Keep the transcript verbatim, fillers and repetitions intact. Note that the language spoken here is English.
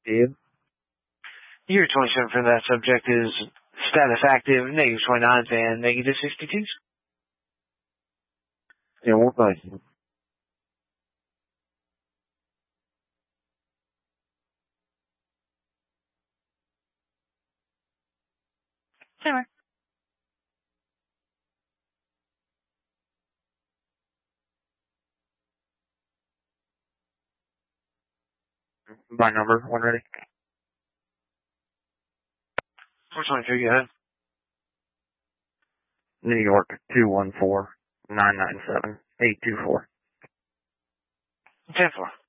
Yeah. Year twenty-seven for that subject is status active, negative twenty-nines and negative sixty-twos. Yeah, well, thank you. Sure. My number, one ready? four twenty-three, go ahead. New York, two one four, nine nine seven, eight two four. ten four.